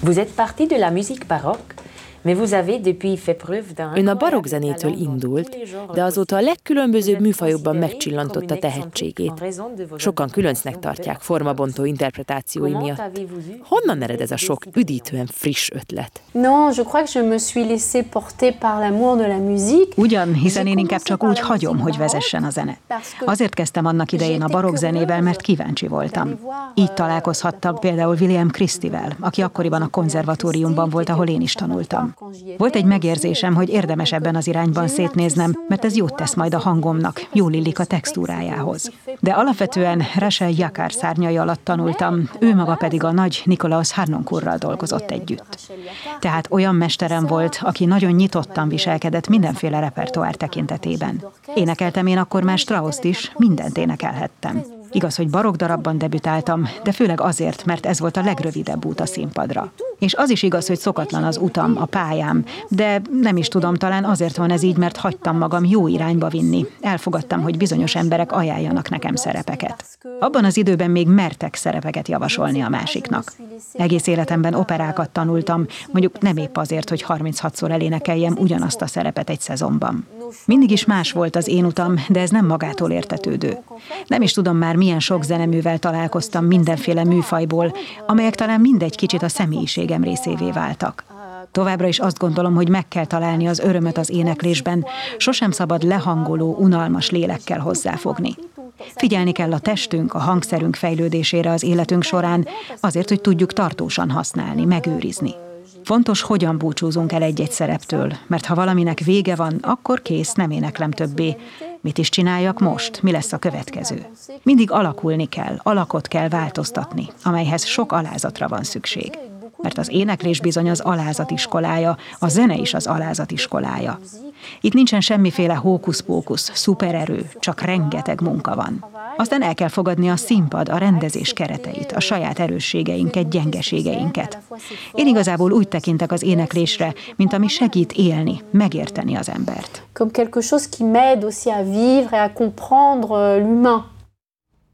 Vous êtes parti de la musique baroque, mais vous avez depuis fait preuve d'un... Ön a barokk zenétől indult, de azóta a legkülönbözőbb műfajokban megcsillantotta tehetségét. Sokan különcnek tartják formabontó interpretációi miatt. Honnan ered ez a sok üdítően friss ötlet? Non, je crois que je me suis laissée porter par l'amour de la musique. Ugyan, hiszen én inkább csak úgy hagyom, hogy vezessen a zene. Azért kezdtem annak idején a barokk zenével, mert kíváncsi voltam. Így találkozhattam például William Christie-vel, aki akkoriban a konzervatóriumban volt, ahol én is tanultam. Volt egy megérzésem, hogy érdemes ebben az irányban szétnéznem, mert ez jót tesz majd a hangomnak, jól illik a textúrájához. De alapvetően Rachel Jacquard szárnyai alatt tanultam, ő maga pedig a nagy Nikolaus Harnoncourtral dolgozott együtt. Tehát olyan mesterem volt, aki nagyon nyitottan viselkedett mindenféle repertoár tekintetében. Énekeltem én akkor már Strausst is, mindent énekelhettem. Igaz, hogy barokk darabban debütáltam, de főleg azért, mert ez volt a legrövidebb út a színpadra. És az is igaz, hogy szokatlan az utam, a pályám, de nem is tudom, talán azért van ez így, mert hagytam magam jó irányba vinni. Elfogadtam, hogy bizonyos emberek ajánljanak nekem szerepeket. Abban az időben még mertek szerepeket javasolni a másiknak. Egész életemben operákat tanultam, mondjuk nem épp azért, hogy 36-szor elénekeljem ugyanazt a szerepet egy szezonban. Mindig is más volt az én utam, de ez nem magától értetődő. Nem is tudom már, milyen sok zeneművel találkoztam mindenféle műfajból, amelyek talán mindegy kicsit a személyiségem részévé váltak. Továbbra is azt gondolom, hogy meg kell találni az örömöt az éneklésben, sosem szabad lehangoló, unalmas lélekkel hozzáfogni. Figyelni kell a testünk, a hangszerünk fejlődésére az életünk során, azért, hogy tudjuk tartósan használni, megőrizni. Fontos, hogyan búcsúzunk el egy-egy szereptől, mert ha valaminek vége van, akkor kész, nem éneklem többé. Mit is csináljak most? Mi lesz a következő? Mindig alakulni kell, alakot kell változtatni, amelyhez sok alázatra van szükség. Mert az éneklés bizony az alázat iskolája, a zene is az alázat iskolája. Itt nincsen semmiféle hókusz-pókusz, szupererő, csak rengeteg munka van. Aztán el kell fogadni a színpad, a rendezés kereteit, a saját erősségeinket, gyengeségeinket. Én igazából úgy tekintek az éneklésre, mint ami segít élni, megérteni az embert. Comme quelque chose qui m'aide aussi à vivre et à comprendre l'humain.